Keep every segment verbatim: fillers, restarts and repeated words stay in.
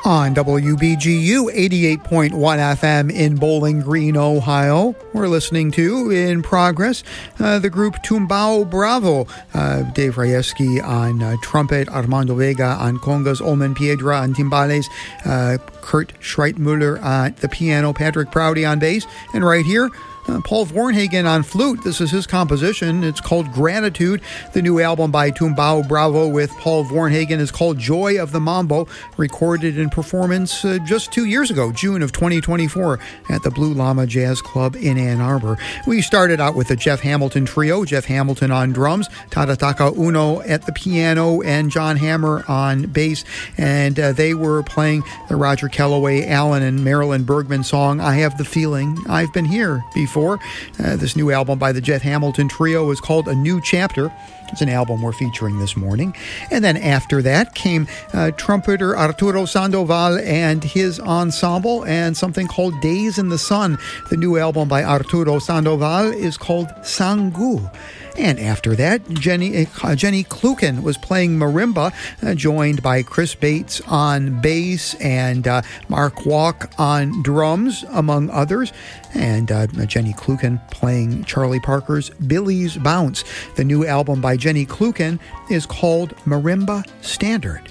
On W B G U eighty-eight point one F M in Bowling Green, Ohio. We're listening to, in progress, uh, the group Tumbao Bravo. Uh, Dave Rajewski on uh, trumpet, Armando Vega on congas, Olman Piedra on timbales, uh, Kurt Schreitmuller on the piano, Patrick Prouty on bass, and right here, Uh, Paul Vornhagen on flute. This is his composition. It's called Gratitude. The new album by Tumbao Bravo with Paul Vornhagen is called Joy of the Mambo, recorded in performance uh, just two years ago, June of twenty twenty-four, at the Blue Llama Jazz Club in Ann Arbor. We started out with the Jeff Hamilton Trio, Jeff Hamilton on drums, Tadataka Uno at the piano, and John Hammer on bass, and uh, they were playing the Roger Kellaway, Allen, and Marilyn Bergman song, I Have the Feeling I've Been Here Before. Uh, this new album by the Jeff Hamilton Trio is called A New Chapter. It's an album we're featuring this morning. And then after that came uh, trumpeter Arturo Sandoval and his ensemble, and something called Days in the Sun. The new album by Arturo Sandoval is called Sangu. And after that, Jenny uh, Jenny Kluken was playing marimba, uh, joined by Chris Bates on bass and uh, Mark Walk on drums, among others. And uh, Jenny Kluken playing Charlie Parker's Billy's Bounce. The new album by Jenny Kluken is called Marimba Standard.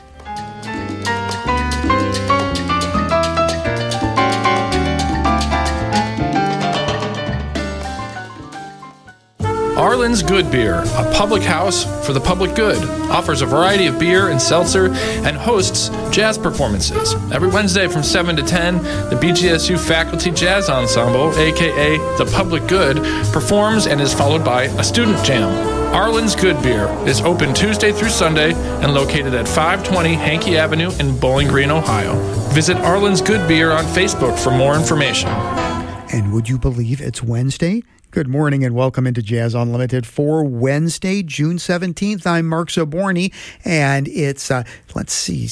Arlen's Good Beer, a public house for the public good, offers a variety of beer and seltzer and hosts jazz performances. Every Wednesday from seven to ten, the B G S U Faculty Jazz Ensemble, aka The Public Good, performs and is followed by a student jam. Arlen's Good Beer is open Tuesday through Sunday and located at five twenty Hankey Avenue in Bowling Green, Ohio. Visit Arlen's Good Beer on Facebook for more information. And would you believe it's Wednesday? Good morning and welcome into Jazz Unlimited for Wednesday, June seventeenth. I'm Mark Zaborny, and it's, uh, let's see,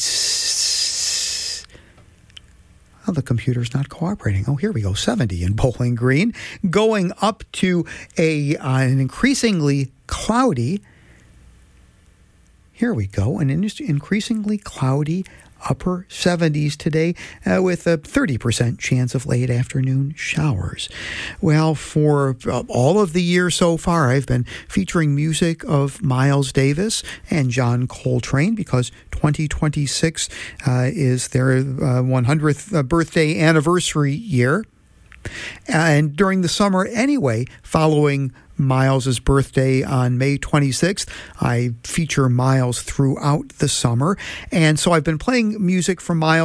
oh, the computer's not cooperating. Oh, here we go, seventy in Bowling Green, going up to a uh, an increasingly cloudy, here we go, an increasingly cloudy upper seventies today, uh, with a thirty percent chance of late afternoon showers. Well, for uh, all of the year so far, I've been featuring music of Miles Davis and John Coltrane because twenty twenty-six uh, is their uh, one hundredth birthday anniversary year. And during the summer anyway, following Miles's birthday on May twenty-sixth. I feature Miles throughout the summer. And so I've been playing music from Miles